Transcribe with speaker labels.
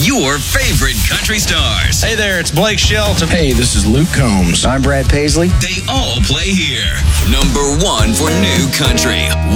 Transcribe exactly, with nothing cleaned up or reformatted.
Speaker 1: your favorite country stars.
Speaker 2: Hey there, it's Blake Shelton.
Speaker 3: Hey, this is Luke Combs.
Speaker 4: I'm Brad Paisley.
Speaker 1: They all play here. Number one for new country.